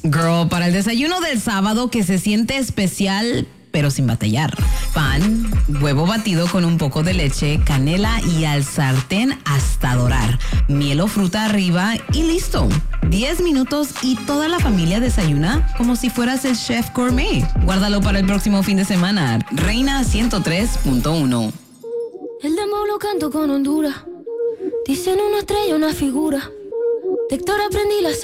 Girl, para el desayuno del sábado que se siente especial, pero sin batallar. Pan, huevo batido con un poco de leche, canela y al sartén hasta dorar. Miel o fruta arriba y listo. 10 minutos y toda la familia desayuna como si fueras el chef gourmet. Guárdalo para el próximo fin de semana. Reina 103.1. El dembow lo canto con Honduras. Dicen una estrella, una figura. De Héctor aprendí la